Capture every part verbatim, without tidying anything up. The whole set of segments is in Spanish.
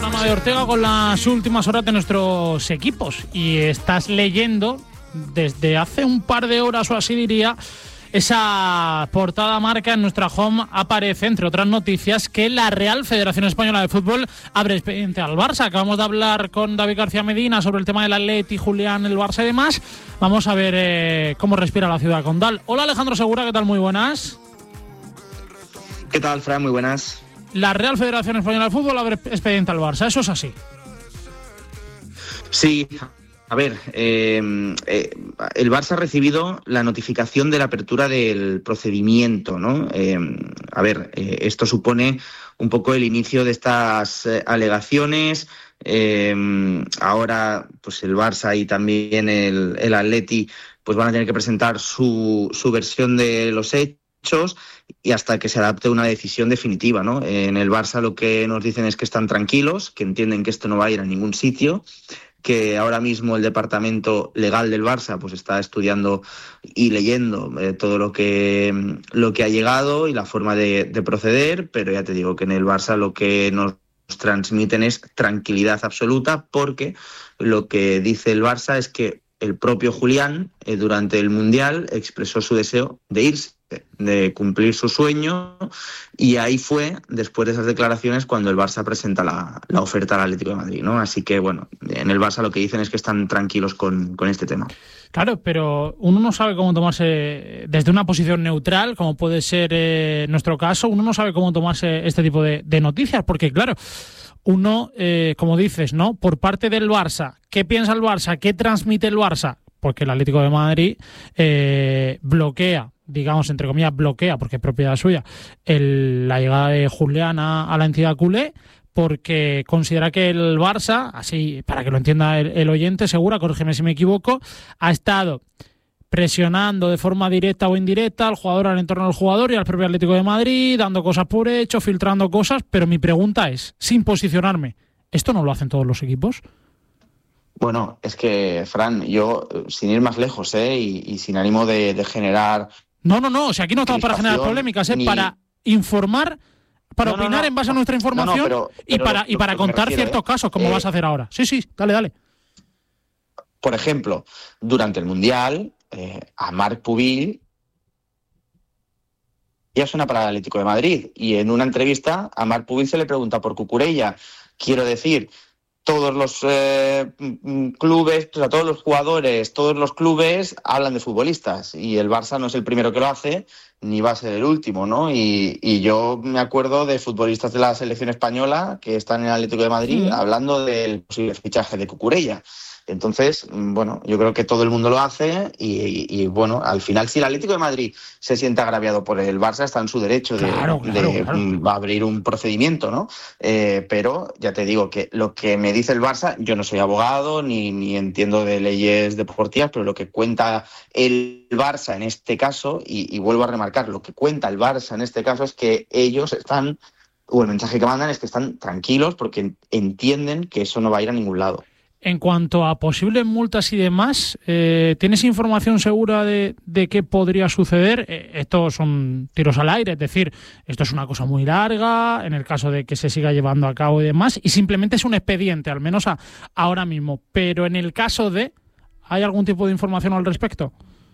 programa de Ortega con las últimas horas de nuestros equipos y estás leyendo desde hace un par de horas o así diría esa portada marca en nuestra home. Aparece, entre otras noticias, que la Real Federación Española de Fútbol abre expediente al Barça. Acabamos de hablar con David García Medina sobre el tema del Atleti, Julián, el Barça y demás. Vamos a ver eh, cómo respira la ciudad condal. Hola Alejandro Segura, ¿qué tal? Muy buenas. ¿Qué tal, Fran? Muy buenas. La Real Federación Española de Fútbol abre expediente al Barça, ¿eso es así? Sí, a ver, eh, eh, el Barça ha recibido la notificación de la apertura del procedimiento, ¿no? Eh, a ver, eh, esto supone un poco el inicio de estas eh, alegaciones. Eh, ahora, pues el Barça y también el, el Atleti, pues van a tener que presentar su, su versión de los hechos y hasta que se adapte una decisión definitiva, ¿no? En el Barça lo que nos dicen es que están tranquilos, que entienden que esto no va a ir a ningún sitio, que ahora mismo el departamento legal del Barça pues está estudiando y leyendo eh, todo lo que, lo que ha llegado y la forma de, de proceder, pero ya te digo que en el Barça lo que nos transmiten es tranquilidad absoluta, porque lo que dice el Barça es que el propio Julián eh, durante el Mundial expresó su deseo de irse, de cumplir su sueño, y ahí fue, después de esas declaraciones, cuando el Barça presenta la, la oferta al Atlético de Madrid, ¿no? Así que, bueno, en el Barça lo que dicen es que están tranquilos con, con este tema. Claro, pero uno no sabe cómo tomarse, desde una posición neutral, como puede ser eh, nuestro caso, uno no sabe cómo tomarse este tipo de, de noticias, porque, claro, uno, eh, como dices, ¿no? Por parte del Barça, ¿qué piensa el Barça? ¿Qué transmite el Barça? Porque el Atlético de Madrid eh, bloquea, digamos, entre comillas, bloquea, porque es propiedad suya, el, la llegada de Julián a, a la entidad culé, porque considera que el Barça, así para que lo entienda el, el oyente, Segura, corrígeme si me equivoco, ha estado presionando de forma directa o indirecta al jugador, al entorno del jugador y al propio Atlético de Madrid, dando cosas por hecho, filtrando cosas, pero mi pregunta es, sin posicionarme, ¿esto no lo hacen todos los equipos? Bueno, es que, Fran, yo, sin ir más lejos, ¿eh? y, y sin ánimo de, de generar... No, no, no, o sea, aquí no estamos para generar polémicas, ¿eh? Ni... para informar, para no, opinar no, no, en base a nuestra información no, no, pero, pero y para, lo, y para contar refiero, ciertos ¿eh? casos, como eh, vas a hacer ahora. Sí, sí, dale, dale. Por ejemplo, durante el Mundial, eh, a Marc Pubil ya suena para el Atlético de Madrid, y en una entrevista a Marc Pubil se le pregunta por Cucurella. Quiero decir... Todos los eh, clubes, o sea, todos los jugadores, todos los clubes hablan de futbolistas, y el Barça no es el primero que lo hace, ni va a ser el último, ¿no? Y, y yo me acuerdo de futbolistas de la selección española que están en el Atlético de Madrid sí. hablando del posible fichaje de Cucurella. Entonces, bueno, yo creo que todo el mundo lo hace y, y, y bueno, al final, si el Atlético de Madrid se siente agraviado por el Barça, está en su derecho de, claro, claro, de claro. abrir un procedimiento, ¿no? Eh, pero ya te digo que lo que me dice el Barça, yo no soy abogado ni, ni entiendo de leyes deportivas, pero lo que cuenta el Barça en este caso, y, y vuelvo a remarcar, lo que cuenta el Barça en este caso es que ellos están, o el mensaje que mandan es que están tranquilos porque entienden que eso no va a ir a ningún lado. En cuanto a posibles multas y demás, eh, ¿tienes información segura de, de qué podría suceder? Eh, estos son tiros al aire, es decir, esto es una cosa muy larga, en el caso de que se siga llevando a cabo y demás, y simplemente es un expediente, al menos a, ahora mismo. Pero en el caso de, ¿hay algún tipo de información al respecto?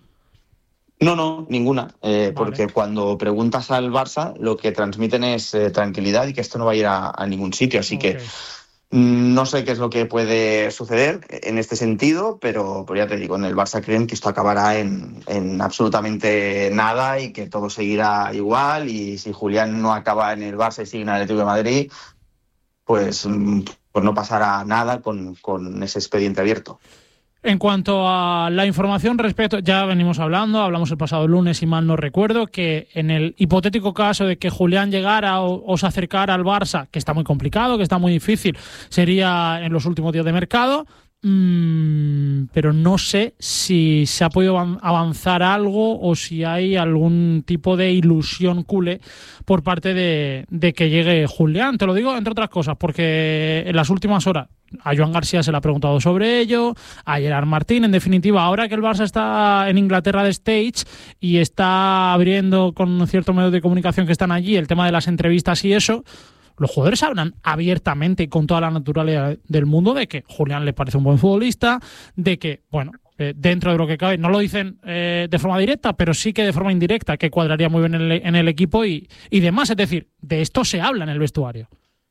No, no, ninguna, eh, vale. Porque cuando preguntas al Barça, lo que transmiten es eh, tranquilidad y que esto no va a ir a, a ningún sitio, así okay. que... No sé qué es lo que puede suceder en este sentido, pero, pero ya te digo, en el Barça creen que esto acabará en, en absolutamente nada y que todo seguirá igual, y si Julián no acaba en el Barça y sigue en el Atlético de Madrid, pues, pues no pasará nada con, con ese expediente abierto. En cuanto a la información respecto, ya venimos hablando, hablamos el pasado lunes, si mal no recuerdo, que en el hipotético caso de que Julián llegara o, o se acercara al Barça, que está muy complicado, que está muy difícil, sería en los últimos días de mercado, mmm, pero no sé si se ha podido avanzar algo o si hay algún tipo de ilusión culé por parte de, de que llegue Julián. Te lo digo entre otras cosas, porque en las últimas horas a Joan García se le ha preguntado sobre ello, a Gerard Martín. En definitiva, ahora que el Barça está en Inglaterra de stage y está abriendo con ciertos medios de comunicación que están allí el tema de las entrevistas y eso, los jugadores hablan abiertamente y con toda la naturalidad del mundo de que Julián le parece un buen futbolista, de que, bueno, eh, dentro de lo que cabe, no lo dicen eh, de forma directa, pero sí que de forma indirecta, que cuadraría muy bien en el, en el equipo y, y demás. Es decir, de esto se habla en el vestuario.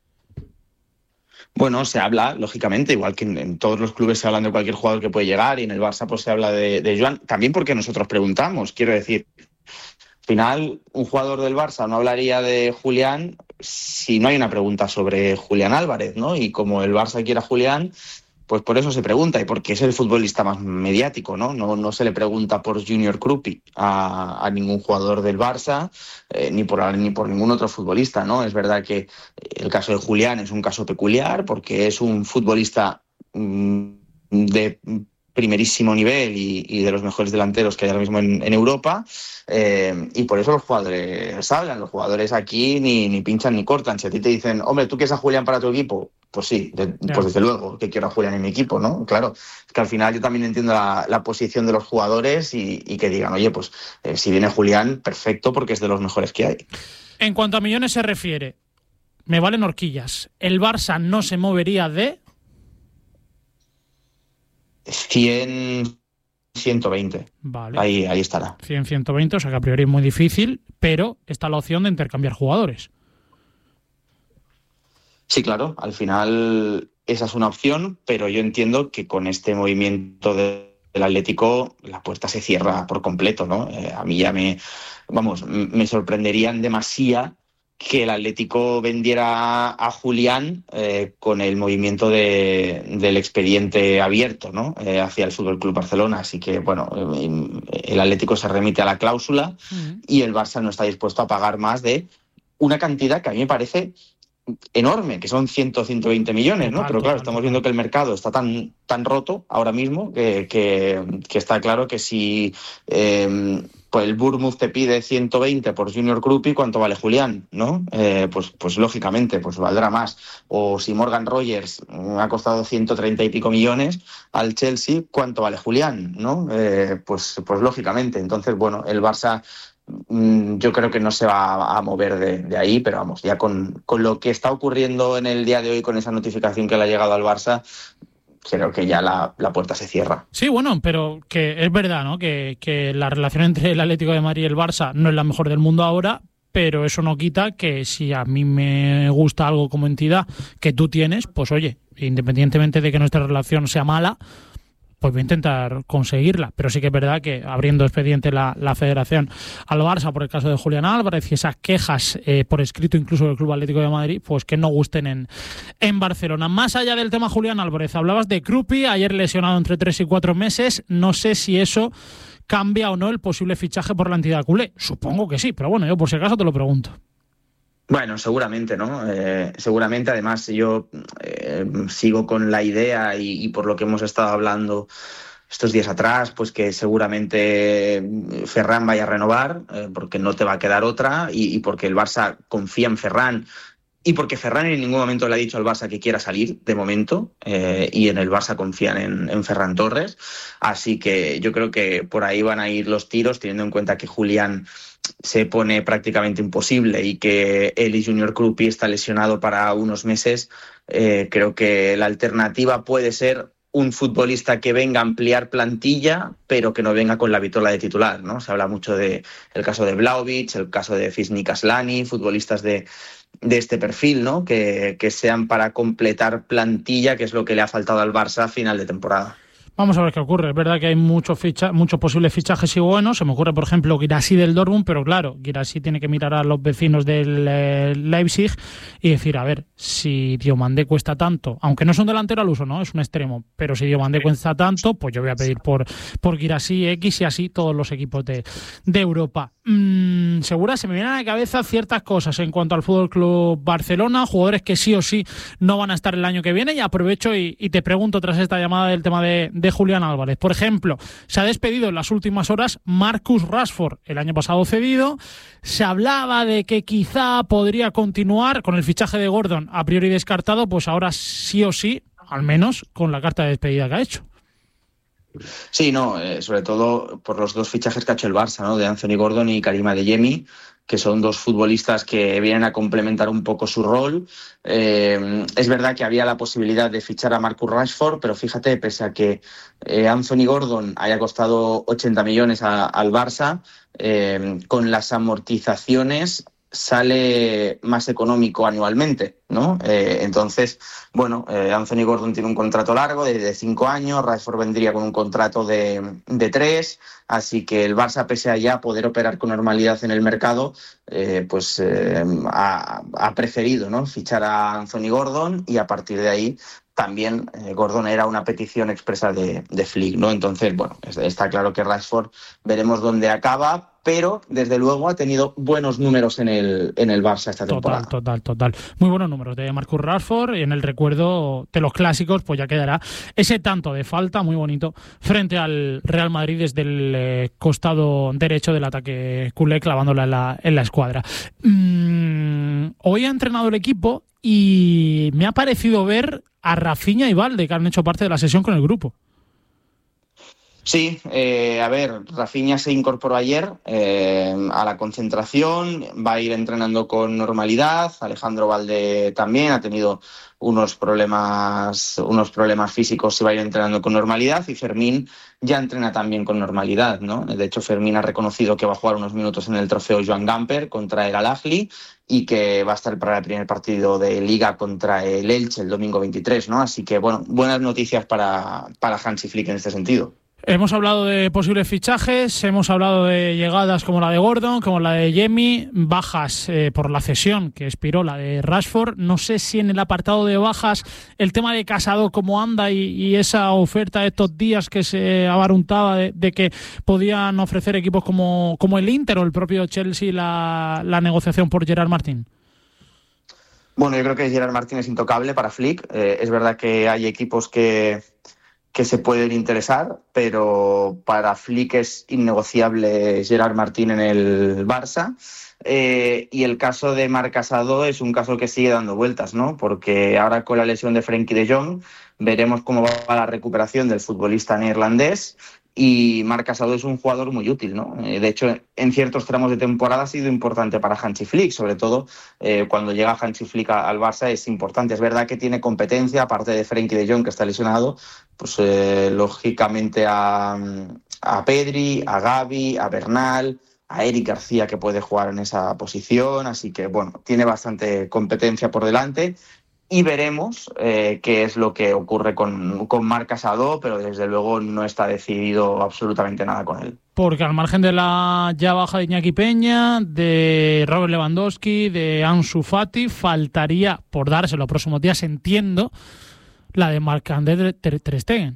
Bueno, se habla, lógicamente, igual que en, en todos los clubes se hablan de cualquier jugador que puede llegar, y en el Barça pues se habla de, de Joan, también porque nosotros preguntamos, quiero decir, al final un jugador del Barça no hablaría de Julián si no hay una pregunta sobre Julián Álvarez, ¿no? Y como el Barça quiere a Julián, pues por eso se pregunta, y porque es el futbolista más mediático, ¿no? No, no se le pregunta por Junior Krupi a, a ningún jugador del Barça, eh, ni por ni por ningún otro futbolista, ¿no? Es verdad que el caso de Julián es un caso peculiar, porque es un futbolista mmm, de primerísimo nivel y, y de los mejores delanteros que hay ahora mismo en, en Europa, eh, y por eso los jugadores hablan. Los jugadores aquí ni, ni pinchan ni cortan. Si a ti te dicen, hombre, ¿tú quieres a Julián para tu equipo? Pues sí, de, yeah. pues desde luego que quiero a Julián en mi equipo, ¿no? Claro, es que al final yo también entiendo la, la posición de los jugadores y, y que digan, oye, pues eh, si viene Julián, perfecto, porque es de los mejores que hay. En cuanto a millones se refiere, me valen horquillas. ¿El Barça no se movería de...? cien, ciento veinte. Vale. Ahí, ahí estará. cien, ciento veinte, o sea que a priori es muy difícil, pero está la opción de intercambiar jugadores. Sí, claro, al final esa es una opción, pero yo entiendo que con este movimiento de, del Atlético la puerta se cierra por completo, ¿no? Eh, a mí ya me, vamos, me sorprenderían demasiado que el Atlético vendiera a Julián eh, con el movimiento de, del expediente abierto, ¿no? Eh, hacia el F C Barcelona. Así que, bueno, eh, el Atlético se remite a la cláusula uh-huh. y el Barça no está dispuesto a pagar más de una cantidad que a mí me parece enorme, que son cien, ciento veinte millones, ¿no? Pero claro, estamos viendo que el mercado está tan, tan roto ahora mismo que, que, que está claro que si eh, pues el Bournemouth te pide ciento veinte por Junior Krupi, ¿cuánto vale Julián? ¿No? Eh, pues, pues lógicamente, pues valdrá más. O si Morgan Rogers ha costado ciento treinta y pico millones al Chelsea, ¿cuánto vale Julián? ¿No? Eh, pues, pues lógicamente. Entonces, bueno, el Barça yo creo que no se va a mover de, de ahí, pero vamos, ya con, con lo que está ocurriendo en el día de hoy, con esa notificación que le ha llegado al Barça, creo que ya la, la puerta se cierra. Sí, bueno, pero que es verdad, ¿no? Que, que la relación entre el Atlético de Madrid y el Barça no es la mejor del mundo ahora, pero eso no quita que si a mí me gusta algo como entidad que tú tienes, pues oye, independientemente de que nuestra relación sea mala, pues voy a intentar conseguirla. Pero sí que es verdad que abriendo expediente la, la federación al Barça por el caso de Julián Álvarez y esas quejas eh, por escrito incluso del Club Atlético de Madrid, pues que no gusten en, en Barcelona. Más allá del tema Julián Álvarez, hablabas de Krupi, ayer lesionado entre tres y cuatro meses. No sé si eso cambia o no el posible fichaje por la entidad culé. Supongo que sí, pero bueno, yo por si acaso te lo pregunto. Bueno, seguramente, ¿no? Eh, seguramente, además, yo eh, sigo con la idea y, y por lo que hemos estado hablando estos días atrás, pues que seguramente Ferran vaya a renovar, eh, porque no te va a quedar otra y, y porque el Barça confía en Ferran y porque Ferran en ningún momento le ha dicho al Barça que quiera salir, de momento, eh, y en el Barça confían en, en Ferran Torres. Así que yo creo que por ahí van a ir los tiros, teniendo en cuenta que Julián se pone prácticamente imposible y que él y Junior Krupi está lesionado para unos meses. Eh, creo que la alternativa puede ser un futbolista que venga a ampliar plantilla, pero que no venga con la vitola de titular, ¿no? Se habla mucho de el caso de Vlahovic, el caso de Fisnik Aslani, futbolistas de, de este perfil, ¿no? Que, que sean para completar plantilla, que es lo que le ha faltado al Barça a final de temporada. Vamos a ver qué ocurre. Es verdad que hay muchos ficha, muchos posibles fichajes y buenos. Se me ocurre, por ejemplo, Guirassy del Dortmund, pero claro, Guirassy tiene que mirar a los vecinos del eh, Leipzig y decir, a ver, si Diomandé cuesta tanto, aunque no es un delantero al uso, ¿no? Es un extremo, pero si Diomandé cuesta tanto, pues yo voy a pedir por, por Guirassy X y así todos los equipos de, de Europa. Mm, segura, se me vienen a la cabeza ciertas cosas en cuanto al F C Barcelona, jugadores que sí o sí no van a estar el año que viene, y aprovecho y, y te pregunto tras esta llamada del tema de de Julián Álvarez. Por ejemplo, se ha despedido en las últimas horas Marcus Rashford, el año pasado cedido. Se hablaba de que quizá podría continuar con el fichaje de Gordon, a priori descartado, pues ahora sí o sí, al menos con la carta de despedida que ha hecho. Sí, no, eh, sobre todo por los dos fichajes que ha hecho el Barça, ¿no? De Anthony Gordon y Karim Adeyemi, que son dos futbolistas que vienen a complementar un poco su rol. Eh, es verdad que había la posibilidad de fichar a Marcus Rashford, pero fíjate, pese a que eh, Anthony Gordon haya costado ochenta millones a, al Barça, eh, con las amortizaciones sale más económico anualmente, ¿no? Eh, entonces, bueno, eh, Anthony Gordon tiene un contrato largo de, de cinco años, Rashford vendría con un contrato de, de tres, así que el Barça, pese a ya poder operar con normalidad en el mercado, eh, pues eh, ha, ha preferido, ¿no?, fichar a Anthony Gordon, y a partir de ahí también eh, Gordon era una petición expresa de, de Flick, ¿no? Entonces, bueno, está claro que Rashford veremos dónde acaba, pero desde luego ha tenido buenos números en el, en el Barça esta temporada. Total, total, total. Muy buenos números de Marcus Rashford, y en el recuerdo de los clásicos pues ya quedará ese tanto de falta muy bonito frente al Real Madrid desde el eh, costado derecho del ataque culé, clavándola en la, en la escuadra. Mm, hoy ha entrenado el equipo y me ha parecido ver a Rafinha y Balde, que han hecho parte de la sesión con el grupo. Sí, eh, a ver, Rafinha se incorporó ayer eh, a la concentración, va a ir entrenando con normalidad. Alejandro Balde también ha tenido unos problemas, unos problemas físicos y va a ir entrenando con normalidad, y Fermín ya entrena también con normalidad, ¿no? De hecho, Fermín ha reconocido que va a jugar unos minutos en el trofeo Joan Gamper contra el Al-Ahly y que va a estar para el primer partido de Liga contra el Elche el domingo veintitrés, ¿no? Así que, bueno, buenas noticias para, para Hansi Flick en este sentido. Hemos hablado de posibles fichajes, hemos hablado de llegadas como la de Gordon, como la de Yemi, bajas eh, por la cesión que expiró la de Rashford. No sé si en el apartado de bajas el tema de Casado cómo anda y, y esa oferta de estos días que se abaruntaba de, de que podían ofrecer equipos como, como el Inter o el propio Chelsea la, la negociación por Gerard Martín. Bueno, yo creo que Gerard Martín es intocable para Flick. Eh, es verdad que hay equipos que... que se pueden interesar, pero para Flick es innegociable Gerard Martín en el Barça. Eh, y el caso de Marc Casado es un caso que sigue dando vueltas, ¿no? Porque ahora con la lesión de Frenkie de Jong veremos cómo va la recuperación del futbolista neerlandés. Y Marc Casado es un jugador muy útil, ¿no? Eh, de hecho, en ciertos tramos de temporada ha sido importante para Hansi Flick, sobre todo eh, cuando llega Hansi Flick a, al Barça es importante. Es verdad que tiene competencia, aparte de Frenkie de Jong, que está lesionado, pues eh, lógicamente a, a Pedri, a Gavi, a Bernal, a Eric García, que puede jugar en esa posición, así que, bueno, tiene bastante competencia por delante. Y veremos eh, qué es lo que ocurre con, con Marc Casado, pero desde luego no está decidido absolutamente nada con él. Porque al margen de la ya baja de Iñaki Peña, de Robert Lewandowski, de Ansu Fati, faltaría por darse los próximos días, entiendo, la de Marc-André Ter Stegen.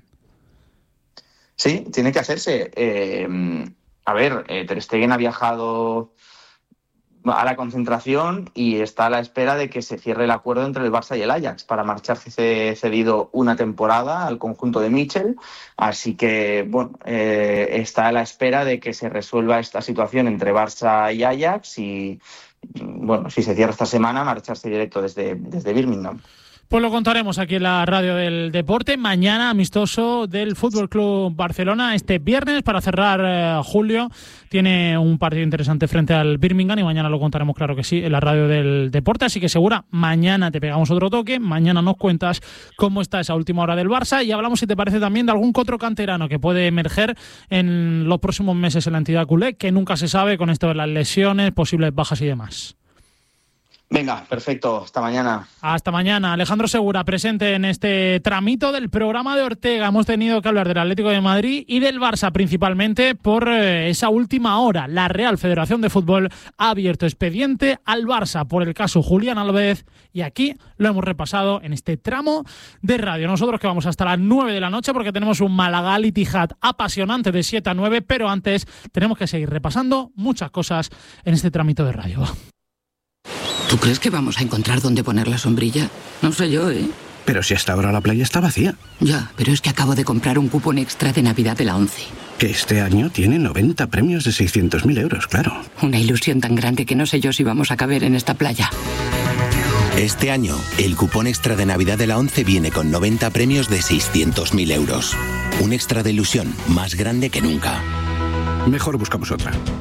Sí, tiene que hacerse. Eh, a ver, eh, Ter Stegen ha viajado a la concentración y está a la espera de que se cierre el acuerdo entre el Barça y el Ajax para marcharse cedido una temporada al conjunto de Michel. Así que, bueno, eh, está a la espera de que se resuelva esta situación entre Barça y Ajax y, bueno, si se cierra esta semana, marcharse directo desde, desde Birmingham. Pues lo contaremos aquí en la radio del deporte. Mañana amistoso del F C Barcelona. Este viernes, para cerrar eh, julio, tiene un partido interesante frente al Birmingham y mañana lo contaremos, claro que sí, en la radio del deporte. Así que segura, mañana te pegamos otro toque, mañana nos cuentas cómo está esa última hora del Barça y hablamos, si te parece, también de algún otro canterano que puede emerger en los próximos meses en la entidad culé, que nunca se sabe con esto de las lesiones, posibles bajas y demás. Venga, perfecto. Hasta mañana. Hasta mañana. Alejandro Segura, presente en este tramito del programa de Ortega. Hemos tenido que hablar del Atlético de Madrid y del Barça principalmente por eh, esa última hora. La Real Federación de Fútbol ha abierto expediente al Barça por el caso Julián Álvarez y aquí lo hemos repasado en este tramo de radio. Nosotros que vamos hasta las nueve de la noche porque tenemos un Málaga Al Ittihad apasionante de siete a nueve, pero antes tenemos que seguir repasando muchas cosas en este tramito de radio. ¿Tú crees que vamos a encontrar dónde poner la sombrilla? No sé yo, ¿eh? Pero si hasta ahora la playa está vacía. Ya, pero es que acabo de comprar un cupón extra de Navidad de la ONCE. Que este año tiene noventa premios de seiscientos mil euros, claro. Una ilusión tan grande que no sé yo si vamos a caber en esta playa. Este año, el cupón extra de Navidad de la ONCE viene con noventa premios de seiscientos mil euros. Un extra de ilusión más grande que nunca. Mejor buscamos otra.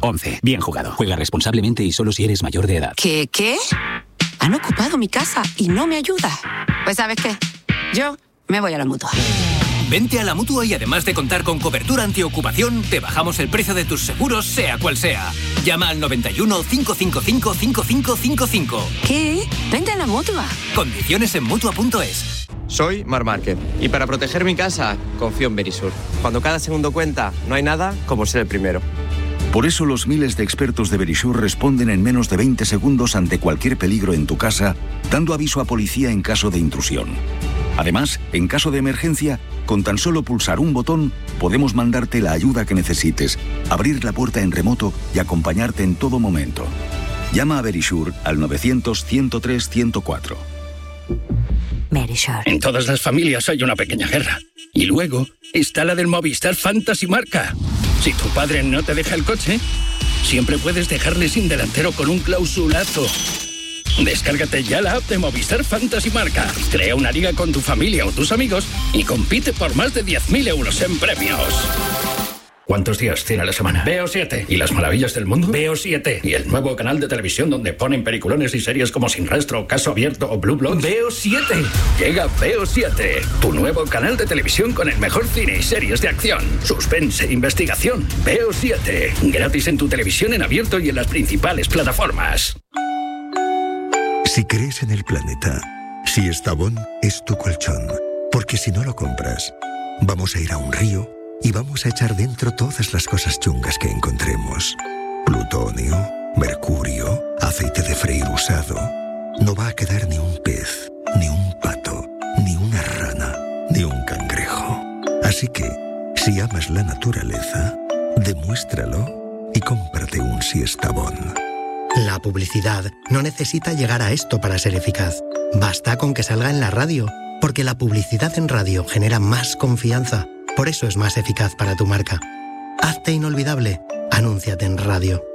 once. Bien jugado. Juega responsablemente y solo si eres mayor de edad. ¿Qué? ¿Qué? Han ocupado mi casa y no me ayuda. Pues ¿sabes qué? Yo me voy a la Mutua. Vente a la Mutua y además de contar con cobertura antiocupación, te bajamos el precio de tus seguros, sea cual sea. Llama al noventa y uno, cinco cinco cinco, cinco cinco cinco cinco. ¿Qué? Vente a la Mutua. Condiciones en Mutua punto es. Soy Mar Márquez y para proteger mi casa confío en Verisur. Cuando cada segundo cuenta, no hay nada como ser el primero. Por eso los miles de expertos de Verisur responden en menos de veinte segundos ante cualquier peligro en tu casa, dando aviso a policía en caso de intrusión. Además, en caso de emergencia, con tan solo pulsar un botón, podemos mandarte la ayuda que necesites, abrir la puerta en remoto y acompañarte en todo momento. Llama a Verisur al novecientos, ciento tres, ciento cuatro. En todas las familias hay una pequeña guerra. Y luego está la del Movistar Fantasy Marca. Si tu padre no te deja el coche, siempre puedes dejarle sin delantero con un clausulazo. Descárgate ya la app de Movistar Fantasy Marca. Crea una liga con tu familia o tus amigos y compite por más de diez mil euros en premios. ¿Cuántos días tiene la semana? Veo siete. ¿Y las maravillas del mundo? Veo siete. ¿Y el nuevo canal de televisión donde ponen peliculones y series como Sin Rastro, Caso Abierto o Blue Bloods? Veo siete. Llega Veo siete, tu nuevo canal de televisión con el mejor cine y series de acción, suspense, investigación. Veo siete. Gratis en tu televisión en abierto y en las principales plataformas. Si crees en el planeta, si Estavón es tu colchón, porque si no lo compras, vamos a ir a un río y vamos a echar dentro todas las cosas chungas que encontremos. Plutonio, mercurio, aceite de freír usado. No va a quedar ni un pez, ni un pato, ni una rana, ni un cangrejo. Así que, si amas la naturaleza, demuéstralo y cómprate un Siestabón. La publicidad no necesita llegar a esto para ser eficaz. Basta con que salga en la radio, porque la publicidad en radio genera más confianza. Por eso es más eficaz para tu marca. Hazte inolvidable. Anúnciate en radio.